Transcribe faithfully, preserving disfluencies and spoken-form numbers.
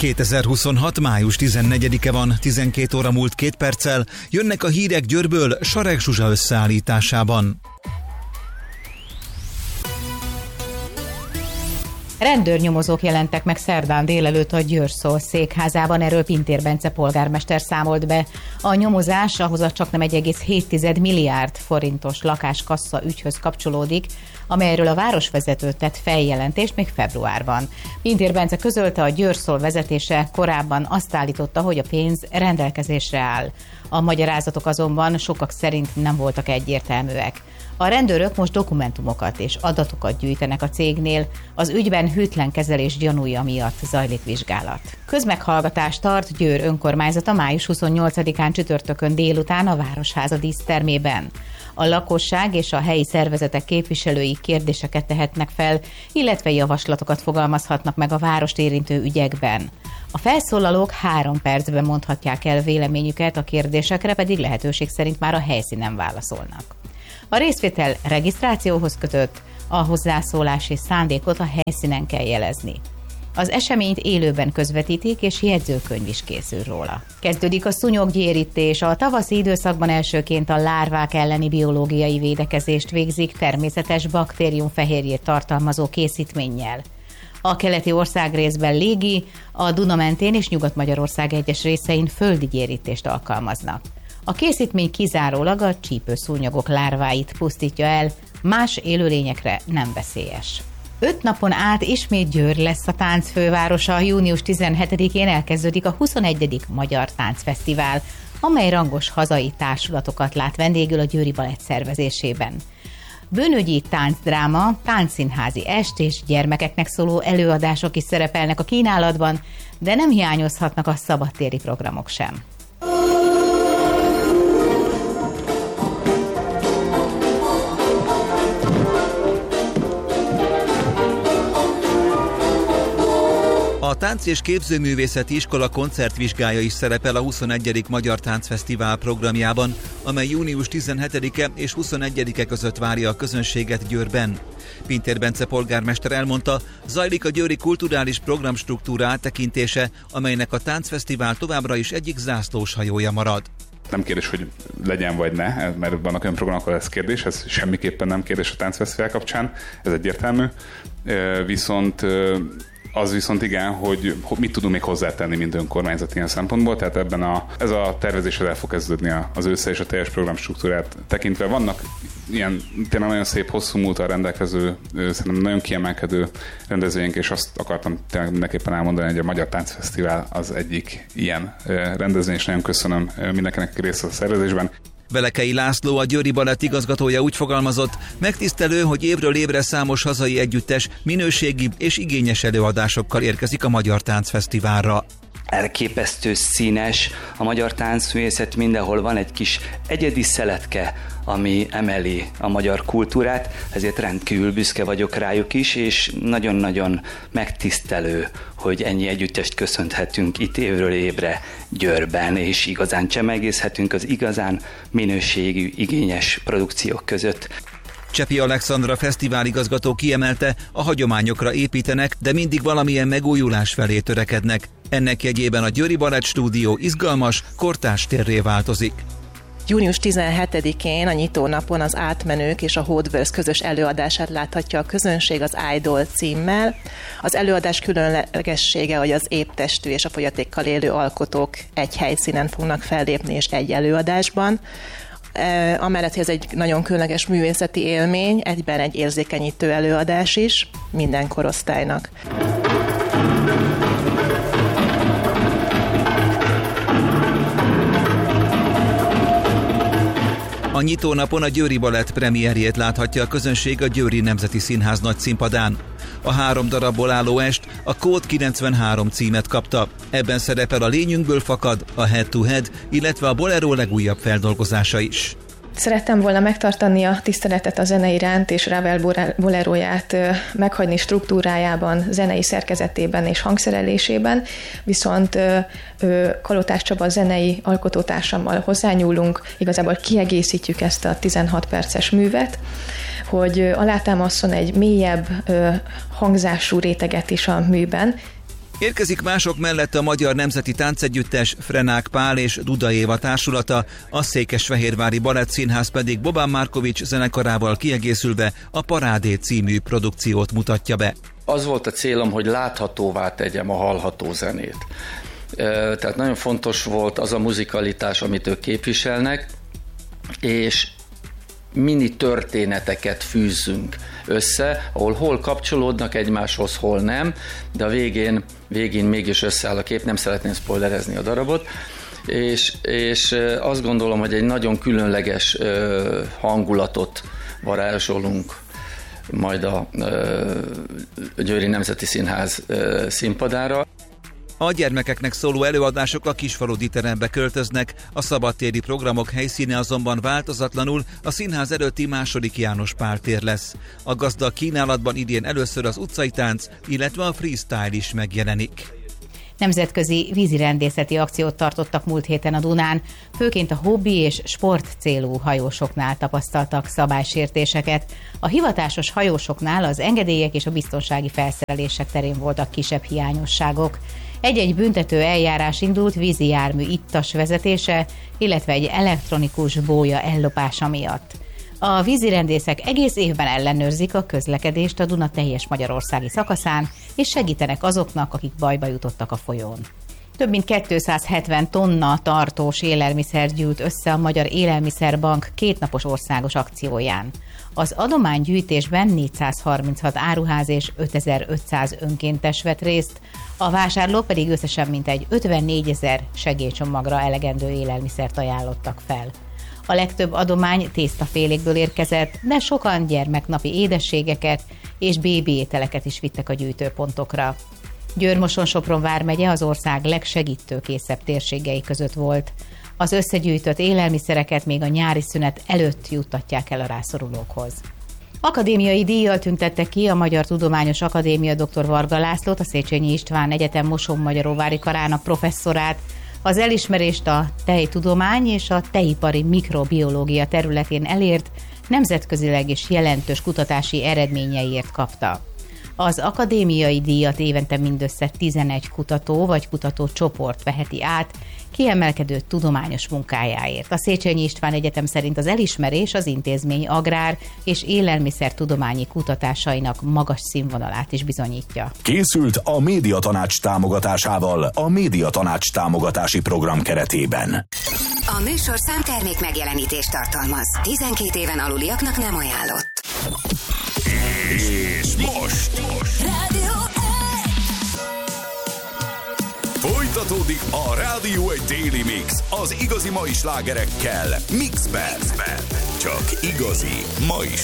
kétezer-huszonhat. május tizennegyedike van, tizenkét óra múlt két perccel, jönnek a hírek Győrből Sareg Zsuzsa összeállításában. Rendőrnyomozók jelentek meg szerdán délelőtt a Győr-Szol székházában, erről Pintér Bence polgármester számolt be. A nyomozás ahhoz a csaknem egy egész hét milliárd forintos lakáskassa ügyhöz kapcsolódik, amelyről a városvezető tett feljelentést még februárban. Pintér Bence közölte, a Győr-Szol vezetése korábban azt állította, hogy a pénz rendelkezésre áll. A magyarázatok azonban sokak szerint nem voltak egyértelműek. A rendőrök most dokumentumokat és adatokat gyűjtenek a cégnél, az ügyben hűtlen kezelés gyanúja miatt zajlik vizsgálat. Közmeghallgatást tart Győr önkormányzata május huszonnyolcadikán csütörtökön délután a Városháza dísztermében. A lakosság és a helyi szervezetek képviselői kérdéseket tehetnek fel, illetve javaslatokat fogalmazhatnak meg a várost érintő ügyekben. A felszólalók három percben mondhatják el véleményüket, a kérdésekre pedig lehetőség szerint már a helyszínen válaszolnak. A részvétel regisztrációhoz kötött, a hozzászólási szándékot a helyszínen kell jelezni. Az eseményt élőben közvetítik, és jegyzőkönyv is készül róla. Kezdődik a szúnyoggyérítés. A tavaszi időszakban elsőként a lárvák elleni biológiai védekezést végzik természetes baktériumfehérjét tartalmazó készítménnyel. A keleti országrészben légi, a Duna mentén és Nyugat-Magyarország egyes részein földi gyérítést alkalmaznak. A készítmény kizárólag a csípőszúnyogok lárváit pusztítja el, más élőlényekre nem veszélyes. Öt napon át ismét Győr lesz a tánc fővárosa. Június tizenhetedikén elkezdődik a huszonegyedik Magyar Táncfesztivál, amely rangos hazai társulatokat lát vendégül a Győri Balett szervezésében. Bőnögyi táncdráma, táncszínházi est és gyermekeknek szóló előadások is szerepelnek a kínálatban, de nem hiányozhatnak a szabadtéri programok sem. A Tánc- és Képzőművészeti Iskola koncertvizsgája is szerepel a huszonegyedik Magyar Táncfesztivál programjában, amely június tizenhetedike és huszonegyedike között várja a közönséget Győrben. Pintér Bence polgármester elmondta, zajlik a győri kulturális programstruktúra áttekintése, amelynek a táncfesztivál továbbra is egyik zászlós hajója marad. Nem kérdés, hogy legyen vagy ne, mert vannak olyan programok, ahol ez kérdés, ez semmiképpen nem kérdés a táncfesztivál kapcsán, ez egyértelmű, viszont az viszont igen, hogy mit tudunk még hozzátenni, mint önkormányzat ilyen szempontból, tehát ebben a, ez a tervezésre el fog kezdődni az ősszel és a teljes programstruktúrát tekintve. Vannak ilyen tényleg nagyon szép, hosszú múltal rendelkező, szerintem nagyon kiemelkedő rendezvények, és azt akartam tényleg mindenképpen elmondani, hogy a Magyar Táncfesztivál az egyik ilyen rendezvény, és nagyon köszönöm mindenkinek, aki részt vett a szervezésben. Velekei László, a Győri Balett igazgatója úgy fogalmazott, megtisztelő, hogy évről évre számos hazai együttes minőségi és igényes előadásokkal érkezik a Magyar Táncfesztiválra. Elképesztő színes a magyar táncművészet, mindenhol van egy kis egyedi szeletke, ami emeli a magyar kultúrát, ezért rendkívül büszke vagyok rájuk is, és nagyon-nagyon megtisztelő, hogy ennyi együttest köszönhetünk itt évről évre Győrben, és igazán csemegészhetünk az igazán minőségű, igényes produkciók között. Csepi Alexandra fesztiváligazgató kiemelte, a hagyományokra építenek, de mindig valamilyen megújulás felé törekednek. Ennek jegyében a Győri Balett Stúdió izgalmas, kortárs térré változik. június tizenhetedikén a nyitónapon az Átmenők és a Hódvörsz közös előadását láthatja a közönség az Idol címmel. Az előadás különlegessége, hogy az éptestű és a fogyatékkal élő alkotók egy helyszínen fognak fellépni és egy előadásban. Amellett, hogy ez egy nagyon különleges művészeti élmény, egyben egy érzékenyítő előadás is minden korosztálynak. A nyitónapon a Győri Balett premierjét láthatja a közönség a Győri Nemzeti Színház nagyszínpadán. A három darabból álló est a Kód kilencvenhárom címet kapta. Ebben szerepel a Lényünkből fakad, a Head to Head, illetve a Bolero legújabb feldolgozása is. Szerettem volna megtartani a tiszteletet a zene iránt, és Ravel boleróját meghagyni struktúrájában, zenei szerkezetében és hangszerelésében, viszont Kalotás Csaba zenei alkotótársammal hozzányúlunk, igazából kiegészítjük ezt a tizenhat perces művet, hogy alátámaszson egy mélyebb hangzású réteget is a műben. Érkezik mások mellett a Magyar Nemzeti Táncegyüttes, Frenák Pál és Duda Éva társulata, a Székesfehérvári Balettszínház pedig Boban Markovics zenekarával kiegészülve a Parádé című produkciót mutatja be. Az volt a célom, hogy láthatóvá tegyem a hallható zenét. Tehát nagyon fontos volt az a muzikalitás, amit ők képviselnek, és mini történeteket fűzzünk össze, ahol hol kapcsolódnak egymáshoz, hol nem, de a végén, végén mégis összeáll a kép, nem szeretném spoilerezni a darabot, és, és azt gondolom, hogy egy nagyon különleges hangulatot varázsolunk majd a Győri Nemzeti Színház színpadára. A gyermekeknek szóló előadások a Kisfaludy terembe költöznek, a szabadtéri programok helyszíne azonban változatlanul a színház előtti második János Pál tér lesz. A gazdag kínálatban idén először az utcai tánc, illetve a freestyle is megjelenik. Nemzetközi vízirendészeti akciót tartottak múlt héten a Dunán, főként a hobbi és sport célú hajósoknál tapasztaltak szabálysértéseket. A hivatásos hajósoknál az engedélyek és a biztonsági felszerelések terén voltak kisebb hiányosságok. Egy-egy büntető eljárás indult vízi jármű ittas vezetése, illetve egy elektronikus bója ellopása miatt. A vízirendészek egész évben ellenőrzik a közlekedést a Duna teljes magyarországi szakaszán, és segítenek azoknak, akik bajba jutottak a folyón. Több mint kétszázhetven tonna tartós élelmiszer gyűlt össze a Magyar Élelmiszerbank kétnapos országos akcióján. Az adománygyűjtésben négyszázharminchat áruház és ötezer-ötszáz önkéntes vett részt, a vásárlók pedig összesen mintegy ötvennégyezer segélycsomagra elegendő élelmiszert ajánlottak fel. A legtöbb adomány tésztafélékből érkezett, de sokan gyermeknapi édességeket és bébi ételeket is vittek a gyűjtőpontokra. Győr-Moson-Sopron vármegye az ország legsegítőkészebb térségei között volt. Az összegyűjtött élelmiszereket még a nyári szünet előtt juttatják el a rászorulókhoz. Akadémiai díjjal tüntette ki a Magyar Tudományos Akadémia dr. Varga Lászlót, a Széchenyi István Egyetem Mosonmagyaróvári karának professzorát. Az elismerést a tejtudomány és a tejipari mikrobiológia területén elért nemzetközileg is jelentős kutatási eredményeiért kapta. Az akadémiai díjat évente mindössze tizenegy kutató vagy kutatócsoport veheti át kiemelkedő tudományos munkájáért. A Széchenyi István Egyetem szerint az elismerés az intézmény agrár és élelmiszertudományi kutatásainak magas színvonalát is bizonyítja. Készült a Médiatanács támogatásával a Médiatanács támogatási program keretében. A műsorszám termék megjelenítést tartalmaz. tizenkét éven aluliaknak nem ajánlott. És most, most. Rádió folytatódik a Rádió egy Daily Mix az igazi mai slágerekkel Mixben. Csak igazi mai